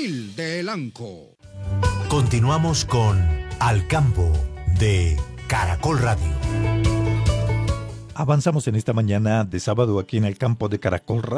Juvenil de Elanco. Continuamos con Al Campo de Caracol Radio. Avanzamos en esta mañana de sábado aquí en el campo de Caracol